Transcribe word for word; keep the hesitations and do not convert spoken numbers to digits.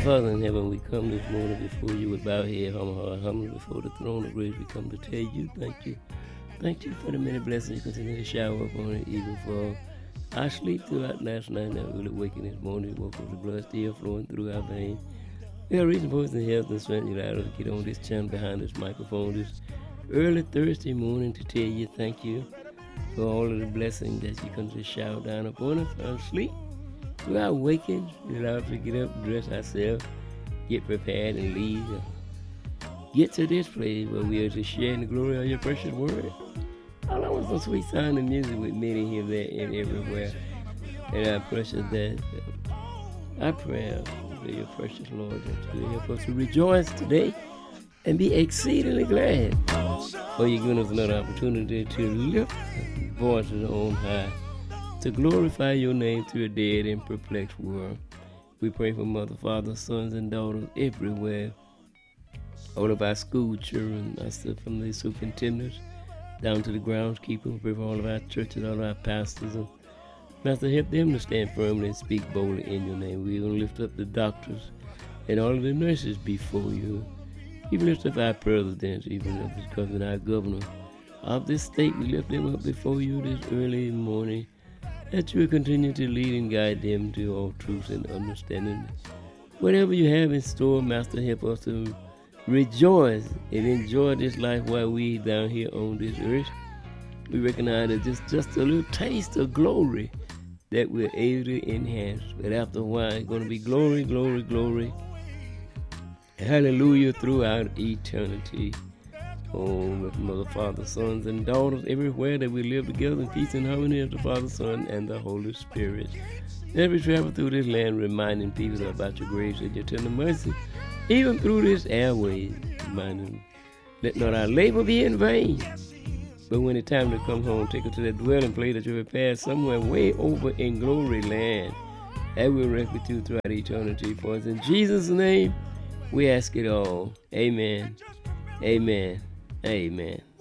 Father in heaven, we come this morning before you with bowed head, humble heart, humble before the throne of grace. We come to tell you thank you. Thank you for the many blessings you continue to shower upon it, even for our sleep throughout last night and our early waking this morning. Woke up the blood still flowing through our veins. We have reason for us in health and strength. You allowed us to get on this channel behind this microphone this early Thursday morning to tell you thank you for all of the blessings that you continue to shower down upon us. Our sleep throughout waking, you allowed us to get up, dress ourselves, get prepared, and leave. Get to this place where we are to share in the glory of your precious word. All I want some sweet sound and music with many here, there, and everywhere. And our precious that I pray for your precious Lord that you help us to rejoice today and be exceedingly glad for you giving us another opportunity to lift voices on high, to glorify your name through a dead and perplexed world. We pray for mother, father, sons, and daughters everywhere. All of our school children, Master, from the superintendents down to the groundskeeper. We pray for all of our churches, all of our pastors. And Master, help them to stand firmly and speak boldly in your name. We're going to lift up the doctors and all of the nurses before you. Even lift up our presidents, even up because of our governor of this state. We lift them up before you this early morning, that you will continue to lead and guide them to all truth and understanding. Whatever you have in store, Master, help us to rejoice and enjoy this life while we down here on this earth. We recognize that just, just a little taste of glory that we're able to enhance. But after a while, it's going to be glory, glory, glory. Hallelujah throughout eternity. Oh, with mother, father, sons, and daughters everywhere that we live together in peace and harmony of the Father, Son, and the Holy Spirit. As we travel through this land, reminding people about your grace and your tender mercy, even through this airways, reminding them, let not our labor be in vain. But when it's time to come home, take us to that dwelling place that you prepared somewhere way over in glory land, that will rest with you throughout eternity. For us in Jesus' name, we ask it all. Amen. Amen. Amen.